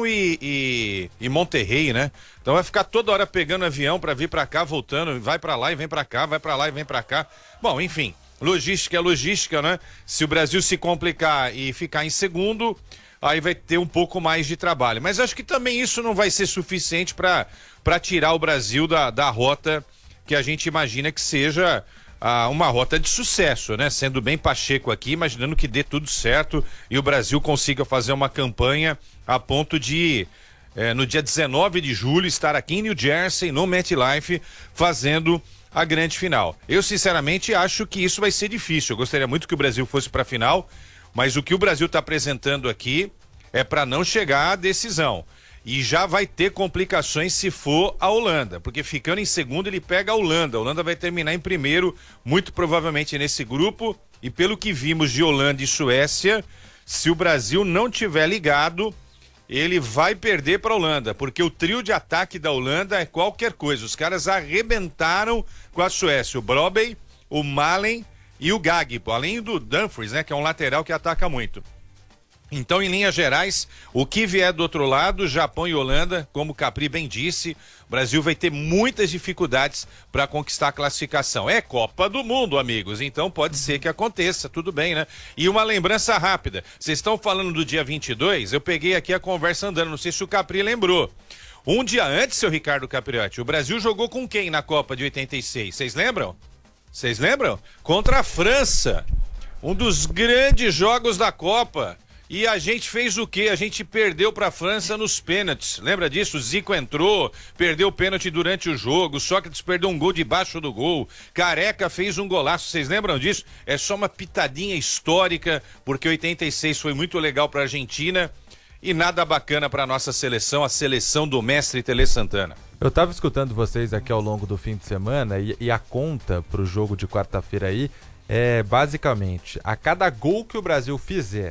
e Monterrey, né? Então vai ficar toda hora pegando avião para vir para cá, voltando, vai para lá e vem para cá, vai para lá e vem para cá. Bom, enfim, logística é logística, né? Se o Brasil se complicar e ficar em segundo, aí vai ter um pouco mais de trabalho. Mas acho que também isso não vai ser suficiente para tirar o Brasil da rota que a gente imagina que seja uma rota de sucesso, né? Sendo bem pacheco aqui, imaginando que dê tudo certo e o Brasil consiga fazer uma campanha a ponto de, no dia 19 de julho, estar aqui em New Jersey, no MetLife, fazendo a grande final. Eu, sinceramente, acho que isso vai ser difícil. Eu gostaria muito que o Brasil fosse para a final, mas o que o Brasil está apresentando aqui é para não chegar à decisão. E já vai ter complicações se for a Holanda, porque ficando em segundo ele pega a Holanda. A Holanda vai terminar em primeiro, muito provavelmente nesse grupo. E pelo que vimos de Holanda e Suécia, se o Brasil não tiver ligado, ele vai perder para a Holanda, porque o trio de ataque da Holanda é qualquer coisa. Os caras arrebentaram com a Suécia, o Brobbey, o Malen e o Gagpo, além do Dumfries, né, que é um lateral que ataca muito. Então, em linhas gerais, o que vier do outro lado, Japão e Holanda, como o Capri bem disse, o Brasil vai ter muitas dificuldades para conquistar a classificação. É Copa do Mundo, amigos, então pode ser que aconteça, tudo bem, né? E uma lembrança rápida, vocês estão falando do dia 22, eu peguei aqui a conversa andando, não sei se o Capri lembrou. Um dia antes, seu Ricardo Capriotti, o Brasil jogou com quem na Copa de 86? Vocês lembram? Vocês lembram? Contra a França, um dos grandes jogos da Copa. E a gente fez o quê? A gente perdeu para a França nos pênaltis. Lembra disso? O Zico entrou, perdeu o pênalti durante o jogo, Sócrates perdeu um gol debaixo do gol, Careca fez um golaço. Vocês lembram disso? É só uma pitadinha histórica, porque 86 foi muito legal para a Argentina e nada bacana para nossa seleção, a seleção do mestre Tele Santana. Eu tava escutando vocês aqui ao longo do fim de semana e a conta pro jogo de quarta-feira aí é basicamente, a cada gol que o Brasil fizer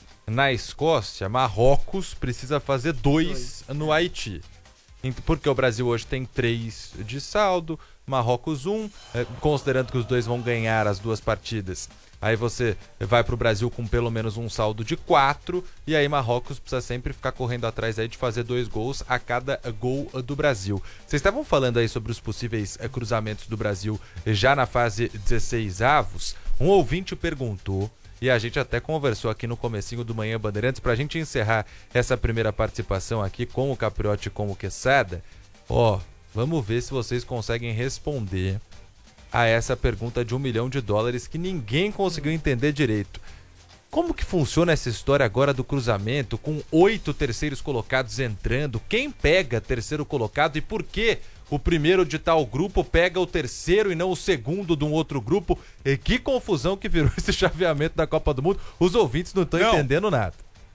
na Escócia, Marrocos precisa fazer 2 no Haiti. Porque o Brasil hoje tem 3 de saldo, Marrocos 1, considerando que os dois vão ganhar as 2 partidas. Aí você vai pro Brasil com pelo menos um saldo de 4, e aí Marrocos precisa sempre ficar correndo atrás aí de fazer 2 gols a cada gol do Brasil. Vocês estavam falando aí sobre os possíveis cruzamentos do Brasil já na fase 16avos. Um ouvinte perguntou, e a gente até conversou aqui no comecinho do Manhã Bandeirantes, pra gente encerrar essa primeira participação aqui com o Capriotti e com o Quesada. Vamos ver se vocês conseguem responder a essa pergunta de $1 milhão que ninguém conseguiu entender direito. Como que funciona essa história agora do cruzamento, com 8 terceiros colocados entrando? Quem pega terceiro colocado e por que o primeiro de tal grupo pega o terceiro e não o segundo de um outro grupo? E que confusão que virou esse chaveamento da Copa do Mundo. Os ouvintes não estão entendendo nada.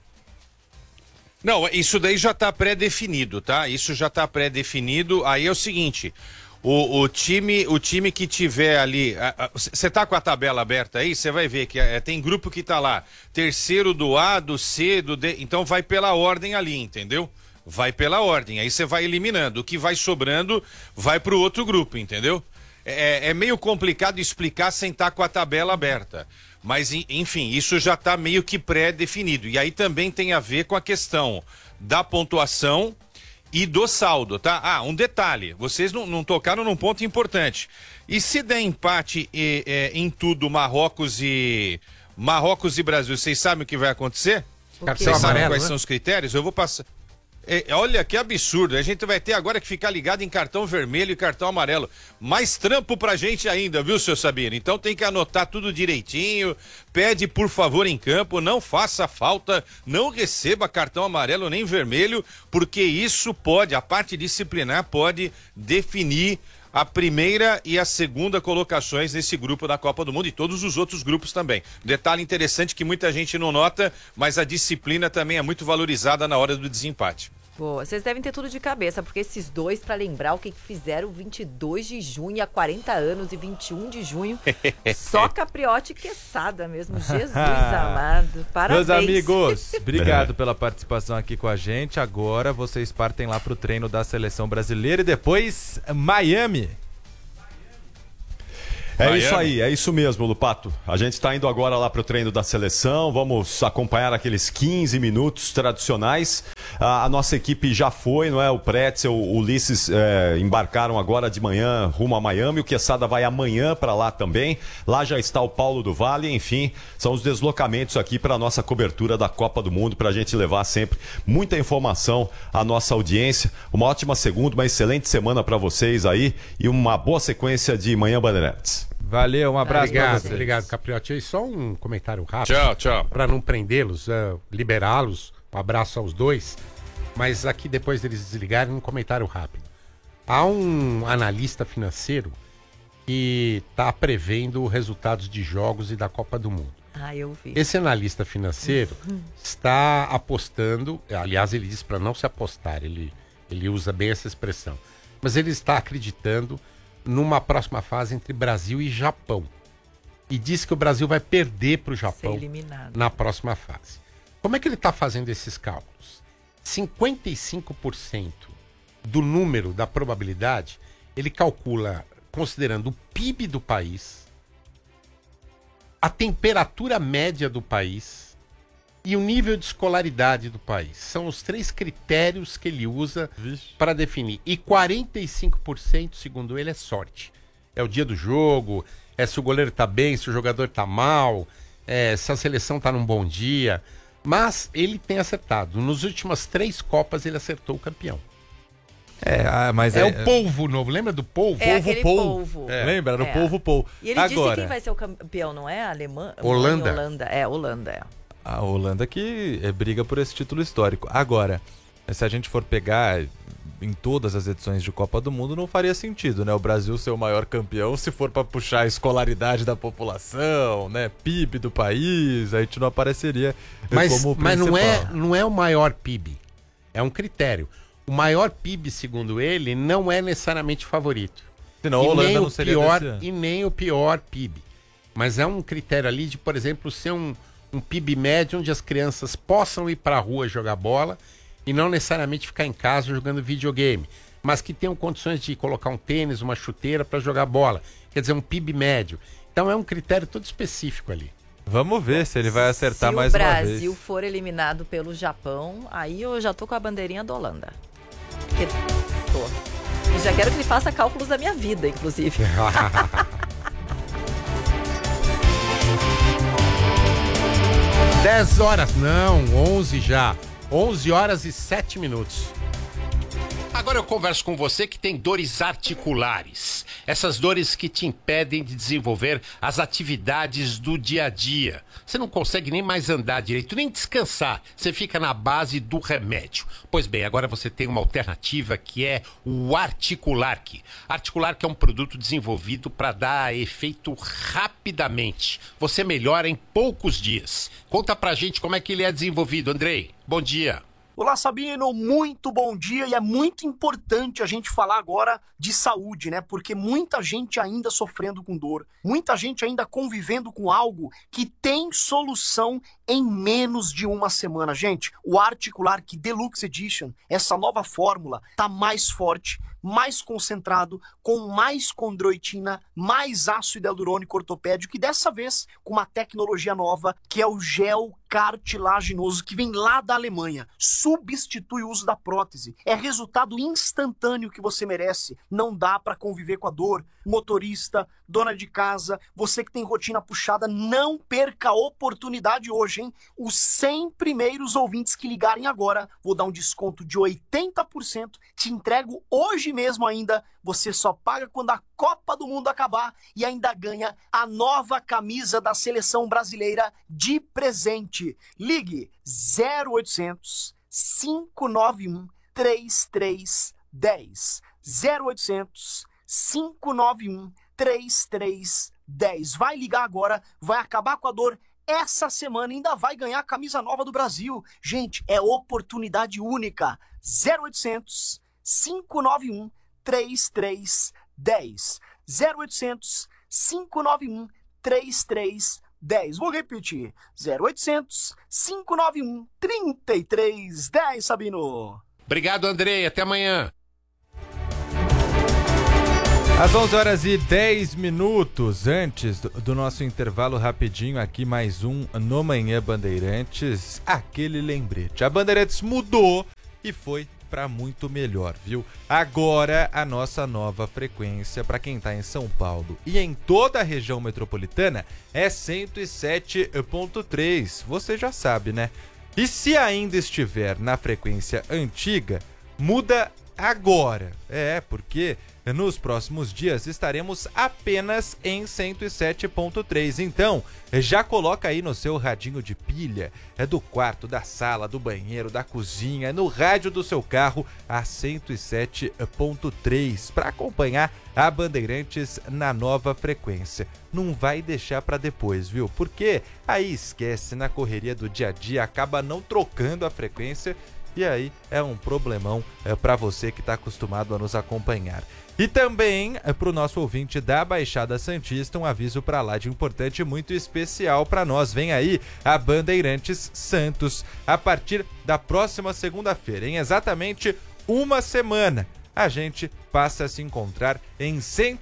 Não, isso daí já está pré-definido, tá? Isso já está pré-definido. Aí é o seguinte, o time que tiver ali... Você tá com a tabela aberta aí? Você vai ver que tem grupo que tá lá. Terceiro do A, do C, do D... Então vai pela ordem ali, entendeu? Vai pela ordem, aí você vai eliminando. O que vai sobrando vai pro outro grupo, entendeu? É meio complicado explicar sem estar com a tabela aberta. Mas, enfim, isso já está meio que pré-definido. E aí também tem a ver com a questão da pontuação e do saldo, tá? Um detalhe, vocês não tocaram num ponto importante. E se der empate em tudo Marrocos e Brasil, vocês sabem o que vai acontecer? Vocês sabem quais são os critérios? Eu vou passar... Olha que absurdo. A gente vai ter agora que ficar ligado em cartão vermelho e cartão amarelo. Mais trampo pra gente ainda, viu, seu Sabino? Então tem que anotar tudo direitinho. Pede, por favor, em campo, não faça falta, não receba cartão amarelo nem vermelho, porque isso pode, a parte disciplinar pode definir a primeira e a segunda colocações nesse grupo da Copa do Mundo e todos os outros grupos também. Detalhe interessante que muita gente não nota, mas a disciplina também é muito valorizada na hora do desempate. Boa, vocês devem ter tudo de cabeça, porque esses dois, pra lembrar o que fizeram 22 de junho há 40 anos e 21 de junho, só Capriotti e Quesada mesmo. Jesus amado, parabéns. Meus amigos, obrigado pela participação aqui com a gente. Agora vocês partem lá pro treino da Seleção Brasileira e depois Miami. Isso aí, é isso mesmo, Lupato. A gente está indo agora lá para o treino da seleção, vamos acompanhar aqueles 15 minutos tradicionais. A nossa equipe já foi, não é? O Pretzel, o Ulisses embarcaram agora de manhã rumo a Miami, o Quesada vai amanhã para lá também. Lá já está o Paulo do Vale, enfim, são os deslocamentos aqui para a nossa cobertura da Copa do Mundo, para a gente levar sempre muita informação à nossa audiência. Uma ótima segunda, uma excelente semana para vocês aí e uma boa sequência de Manhã Bandeirantes. Valeu, um abraço pra vocês. Obrigado, Capriotti. E só um comentário rápido. Tchau. Para não prendê-los, liberá-los. Um abraço aos dois. Mas aqui, depois deles desligarem, um comentário rápido. Há um analista financeiro que está prevendo resultados de jogos e da Copa do Mundo. Eu vi. Esse analista financeiro está apostando, aliás, ele diz para não se apostar, ele usa bem essa expressão, mas ele está acreditando numa próxima fase entre Brasil e Japão. E diz que o Brasil vai perder para o Japão na próxima fase. Como é que ele está fazendo esses cálculos? 55% do número da probabilidade, ele calcula considerando o PIB do país, a temperatura média do país e o nível de escolaridade do país. São os 3 critérios que ele usa para definir. E 45%, segundo ele, é sorte. É o dia do jogo, é se o goleiro tá bem, se o jogador tá mal, se a seleção tá num bom dia. Mas ele tem acertado. Nas últimas 3 Copas ele acertou o campeão. Mas o polvo novo, lembra do polvo? Polvo. Lembra? Era o polvo. E ele disse quem vai ser o campeão, não é? A Alemanha? Holanda. Holanda. A Holanda que briga por esse título histórico. Agora, se a gente for pegar em todas as edições de Copa do Mundo, não faria sentido, né? O Brasil ser o maior campeão se for para puxar a escolaridade da população, né? PIB do país, a gente não apareceria como mas principal. não é o maior PIB. É um critério. O maior PIB, segundo ele, não é necessariamente favorito. Senão a Holanda não seria e nem o pior PIB. Mas é um critério ali de, por exemplo, ser um PIB médio onde as crianças possam ir para a rua jogar bola e não necessariamente ficar em casa jogando videogame, mas que tenham condições de colocar um tênis, uma chuteira para jogar bola. Quer dizer, um PIB médio. Então é um critério todo específico ali. Vamos ver se ele vai acertar mais uma vez. Se o Brasil for eliminado pelo Japão, aí eu já tô com a bandeirinha da Holanda. E já quero que ele faça cálculos da minha vida, inclusive. 10 horas, não, 11 já. 11 horas e 7 minutos. Agora eu converso com você que tem dores articulares. Essas dores que te impedem de desenvolver as atividades do dia a dia. Você não consegue nem mais andar direito, nem descansar. Você fica na base do remédio. Pois bem, agora você tem uma alternativa que é o Articulark. Articulark é um produto desenvolvido para dar efeito rapidamente. Você melhora em poucos dias. Conta pra gente como é que ele é desenvolvido, Andrei. Bom dia. Olá, Sabino, muito bom dia, e é muito importante a gente falar agora de saúde, né? Porque muita gente ainda sofrendo com dor, muita gente ainda convivendo com algo que tem solução em menos de uma semana. Gente, o Articulark Deluxe Edition, essa nova fórmula, tá mais forte, mais concentrado, com mais condroitina, mais ácido hialurônico ortopédico e dessa vez com uma tecnologia nova que é o gel cartilaginoso que vem lá da Alemanha. Substitui o uso da prótese. É resultado instantâneo que você merece. Não dá para conviver com a dor. Motorista, dona de casa, você que tem rotina puxada, não perca a oportunidade hoje, hein? Os 100 primeiros ouvintes que ligarem agora, vou dar um desconto de 80%. Te entrego hoje mesmo ainda. Você só paga quando a Copa do Mundo acabar e ainda ganha a nova camisa da seleção brasileira de presente. Ligue 0800 591 3310. 0800 591 3310. Vai ligar agora, vai acabar com a dor essa semana, ainda vai ganhar a camisa nova do Brasil. Gente, é oportunidade única. 0800 591 3310. 0800 591 3310. Vou repetir. 0800 591 3310, Sabino. Obrigado, Andrei. Até amanhã. Às 11h10, antes do nosso intervalo rapidinho, aqui mais um No Manhã Bandeirantes, aquele lembrete. A Bandeirantes mudou e foi para muito melhor, viu? Agora a nossa nova frequência para quem tá em São Paulo e em toda a região metropolitana é 107.3, você já sabe, né? E se ainda estiver na frequência antiga, muda agora. Porque nos próximos dias estaremos apenas em 107.3. Então, já coloca aí no seu radinho de pilha, do quarto, da sala, do banheiro, da cozinha, no rádio do seu carro, a 107.3, para acompanhar a Bandeirantes na nova frequência. Não vai deixar para depois, viu? Porque aí esquece, na correria do dia a dia, acaba não trocando a frequência. E aí é um problemão para você que está acostumado a nos acompanhar. E também para o nosso ouvinte da Baixada Santista, um aviso para lá de importante muito especial para nós. Vem aí a Bandeirantes Santos a partir da próxima segunda-feira, em exatamente uma semana. A gente passa a se encontrar em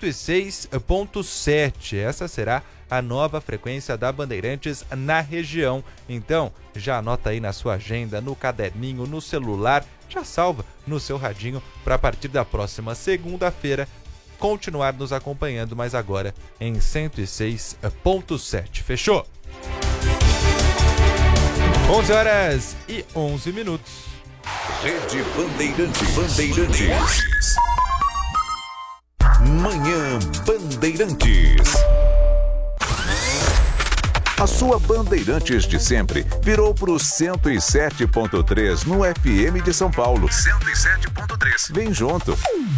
106.7. Essa será a nova frequência da Bandeirantes na região. Então, já anota aí na sua agenda, no caderninho, no celular, já salva no seu radinho para a partir da próxima segunda-feira continuar nos acompanhando, mas agora em 106.7. Fechou? 11h11. Rede Bandeirantes. Manhã Bandeirantes. A sua Bandeirantes de sempre virou pro 107.3 no FM de São Paulo. 107.3. Vem junto.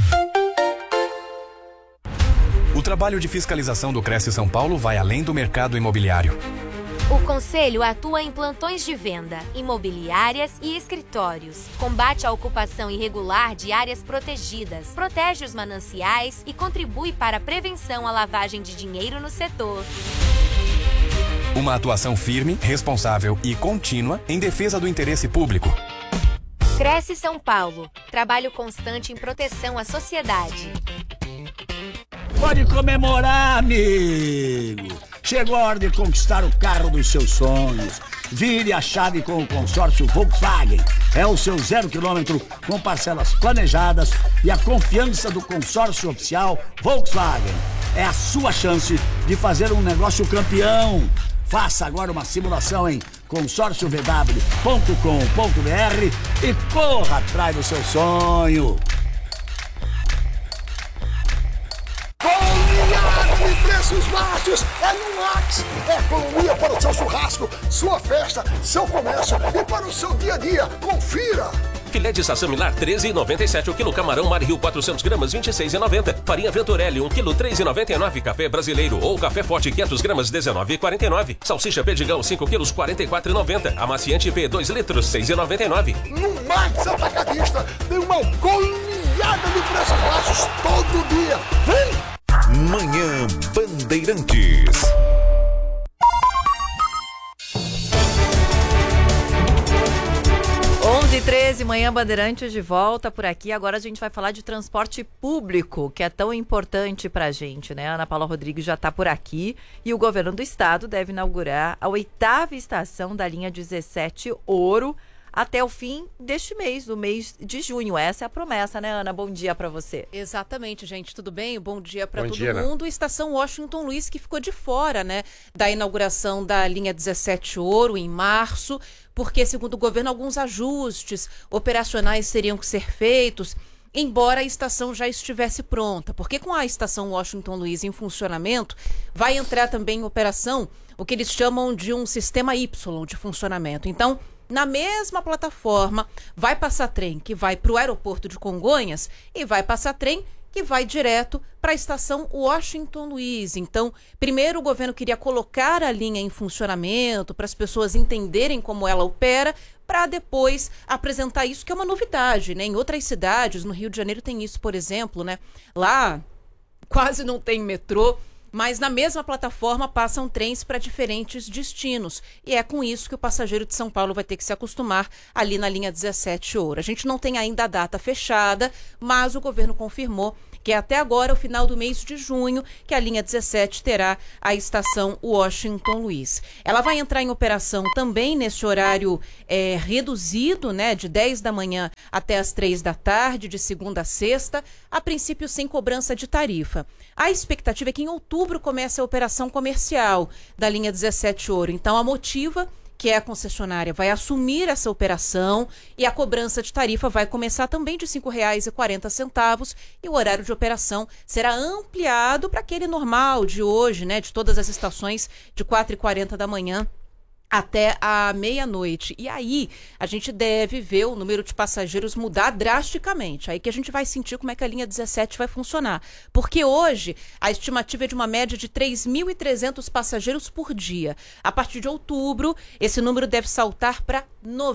O trabalho de fiscalização do Cresce São Paulo vai além do mercado imobiliário. O Conselho atua em plantões de venda, imobiliárias e escritórios. Combate a ocupação irregular de áreas protegidas, protege os mananciais e contribui para a prevenção à lavagem de dinheiro no setor. Uma atuação firme, responsável e contínua em defesa do interesse público. Cresce São Paulo. Trabalho constante em proteção à sociedade. Pode comemorar, amigo! Chegou a hora de conquistar o carro dos seus sonhos. Vire a chave com o consórcio Volkswagen. É o seu 0 km com parcelas planejadas e a confiança do consórcio oficial Volkswagen. É a sua chance de fazer um negócio campeão. Faça agora uma simulação em consórciovw.com.br e corra atrás do seu sonho. E preços baixos é no Max. É economia para o seu churrasco, sua festa, seu comércio e para o seu dia a dia. Confira! Filé de sassamilar 13,97 o quilo. Camarão Mar Rio 400 gramas 26,90. Farinha Venturelli 1 quilo 3,99. Café brasileiro ou café forte 500 gramas 19,49. Salsicha Perdigão 5 quilos 44,90. Amaciante IP 2 litros 6,99. No Max Atacadista tem uma goleada de preços baixos todo dia. Vem! Manhã Bandeirantes. 9h13, Manhã Bandeirantes de volta por aqui. Agora a gente vai falar de transporte público, que é tão importante pra gente, né? A Ana Paula Rodrigues já tá por aqui e o governo do estado deve inaugurar a 8ª estação da linha 17 Ouro até o fim deste mês, do mês de junho. Essa é a promessa, né, Ana? Bom dia pra você. Exatamente, gente. Tudo bem? Bom dia pra todo dia, mundo. Estação Washington Luiz, que ficou de fora, né, da inauguração da linha 17 Ouro em março, porque, segundo o governo, alguns ajustes operacionais teriam que ser feitos, embora a estação já estivesse pronta. Porque com a estação Washington Luiz em funcionamento, vai entrar também em operação o que eles chamam de um sistema Y de funcionamento. Então, na mesma plataforma, vai passar trem que vai para o aeroporto de Congonhas e vai passar trem que vai direto para a estação Washington Luiz. Então, primeiro o governo queria colocar a linha em funcionamento para as pessoas entenderem como ela opera, para depois apresentar isso, que é uma novidade, né? Em outras cidades, no Rio de Janeiro tem isso, por exemplo, né? Lá quase não tem metrô, mas na mesma plataforma passam trens para diferentes destinos. E é com isso que o passageiro de São Paulo vai ter que se acostumar ali na linha 17 Ouro. A gente não tem ainda a data fechada, mas o governo confirmou que até agora, o final do mês de junho, que a linha 17 terá a estação Washington Luiz. Ela vai entrar em operação também nesse horário reduzido, né, de 10 da manhã até as 3 da tarde, de segunda a sexta, a princípio sem cobrança de tarifa. A expectativa é que em outubro comece a operação comercial da linha 17 Ouro. Então, a Motiva, que é a concessionária, vai assumir essa operação e a cobrança de tarifa vai começar também de R$ 5,40 e o horário de operação será ampliado para aquele normal de hoje, né, de todas as estações, de 4h40 da manhã até a meia-noite. E aí, a gente deve ver o número de passageiros mudar drasticamente. Aí que a gente vai sentir como é que a linha 17 vai funcionar. Porque hoje, a estimativa é de uma média de 3.300 passageiros por dia. A partir de outubro, esse número deve saltar para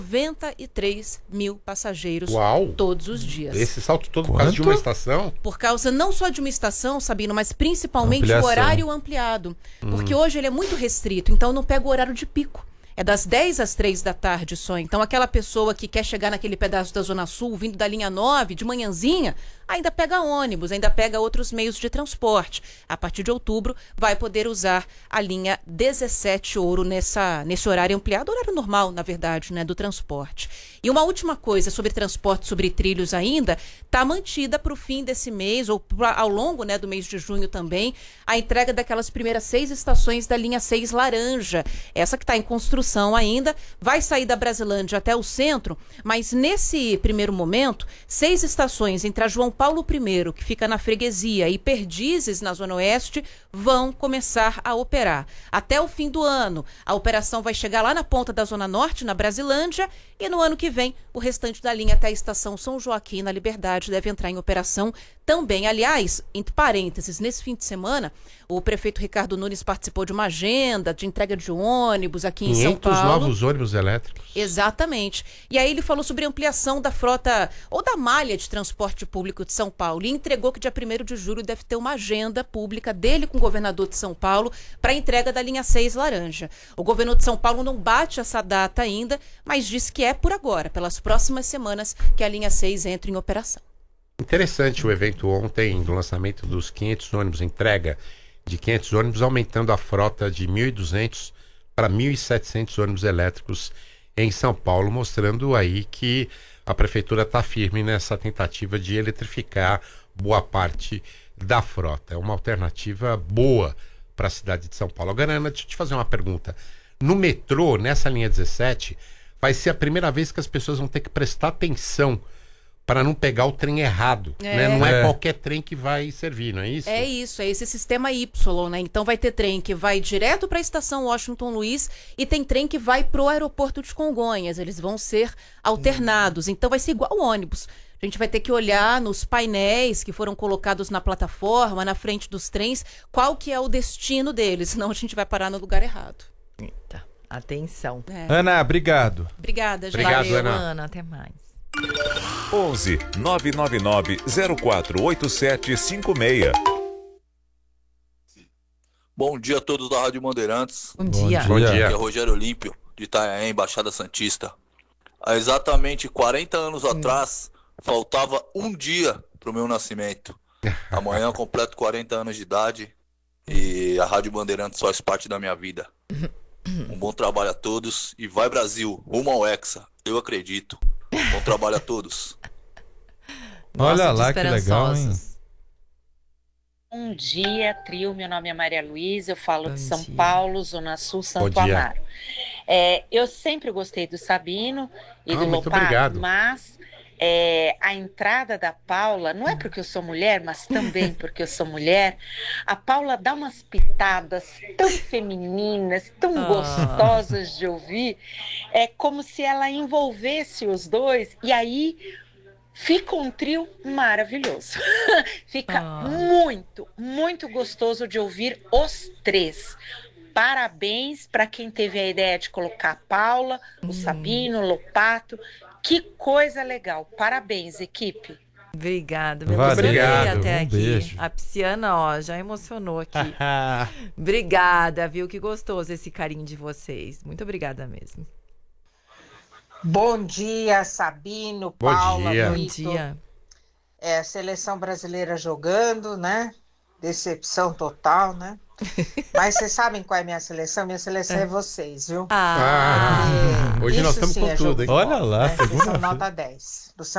93 mil passageiros todos os dias. Esse salto todo por causa de uma estação? Por causa não só de uma estação, Sabino, mas principalmente o horário ampliado. Porque hoje ele é muito restrito, então não pega o horário de pico. É das 10 às 3 da tarde só. Então, aquela pessoa que quer chegar naquele pedaço da Zona Sul, vindo da linha 9, de manhãzinha, ainda pega ônibus, ainda pega outros meios de transporte. A partir de outubro, vai poder usar a linha 17 Ouro nesse horário ampliado, horário normal, na verdade, né, do transporte. E uma última coisa sobre transporte, sobre trilhos ainda, está mantida para o fim desse mês, ou ao longo, né, do mês de junho também, a entrega daquelas primeiras 6 estações da linha 6 Laranja. Essa que está em construção ainda, vai sair da Brasilândia até o centro, mas nesse primeiro momento, 6 estações entre a João Paulo I, que fica na Freguesia, e Perdizes, na Zona Oeste, vão começar a operar. Até o fim do ano, a operação vai chegar lá na ponta da Zona Norte, na Brasilândia, e no ano que vem, o restante da linha até a estação São Joaquim, na Liberdade, deve entrar em operação também. Aliás, entre parênteses, nesse fim de semana, o prefeito Ricardo Nunes participou de uma agenda de entrega de ônibus aqui em São Paulo. 500 novos ônibus elétricos. Exatamente. E aí ele falou sobre a ampliação da frota ou da malha de transporte público de São Paulo e entregou que dia 1º de julho deve ter uma agenda pública dele com o governador de São Paulo para a entrega da linha 6 Laranja. O governo de São Paulo não bate essa data ainda, mas diz que é por agora, pelas próximas semanas, que a linha 6 entra em operação. Interessante o evento ontem do lançamento dos 500 ônibus, entrega de 500 ônibus, aumentando a frota de 1.200 para 1.700 ônibus elétricos em São Paulo, mostrando aí que a prefeitura está firme nessa tentativa de eletrificar boa parte da frota. É uma alternativa boa para a cidade de São Paulo. Agora, Ana, deixa eu te fazer uma pergunta. No metrô, nessa linha 17, vai ser a primeira vez que as pessoas vão ter que prestar atenção para não pegar o trem errado, né? Não é qualquer trem que vai servir, não é isso? É isso, é esse sistema Y, né? Então vai ter trem que vai direto para a estação Washington Luiz e tem trem que vai pro aeroporto de Congonhas. Eles vão ser alternados, então vai ser igual ônibus. A gente vai ter que olhar nos painéis que foram colocados na plataforma, na frente dos trens, qual que é o destino deles, senão a gente vai parar no lugar errado. Eita, atenção. Ana, obrigado. Obrigada, gente. Obrigado, Valeu, Ana. Até mais. 11 999 048756. Bom dia a todos da Rádio Bandeirantes. Bom dia. Bom dia. Aqui é Rogério Olímpio, de Itanhaém, Baixada Santista. há exatamente 40 anos atrás, faltava um dia pro meu nascimento. Amanhã eu completo 40 anos de idade e a Rádio Bandeirantes faz parte da minha vida. Um bom trabalho a todos e vai Brasil, rumo ao Hexa, eu acredito. Bom trabalho a todos. Olha lá que legal, hein? Bom dia, trio. Meu nome é Maria Luísa, eu falo de São Paulo, Zona Sul, Santo Bom dia. Amaro. Eu sempre gostei do Sabino e do muito Lopato, obrigado. mas a entrada da Paula, não é porque eu sou mulher, mas também porque eu sou mulher, a Paula dá umas pitadas tão femininas, tão gostosas de ouvir, é como se ela envolvesse os dois, e aí fica um trio maravilhoso. Fica muito, muito gostoso de ouvir os três. Parabéns para quem teve a ideia de colocar a Paula, o Sabino, o Lopato. Que coisa legal. Parabéns, equipe. Obrigada. Obrigado. Até aqui. Beijo. A Pisciana, ó, já emocionou aqui. Obrigada, viu? Que gostoso esse carinho de vocês. Muito obrigada mesmo. Bom dia, Sabino, Bom Paula, dia. Vitor. Bom dia. Seleção brasileira jogando, né? Decepção total, né? Mas vocês sabem qual é a minha seleção? Minha seleção é vocês, viu? Hoje nós Isso estamos sim com é tudo, jogo hein? de bola, Olha lá, né? Vocês são segunda-feira. nota 10. Do São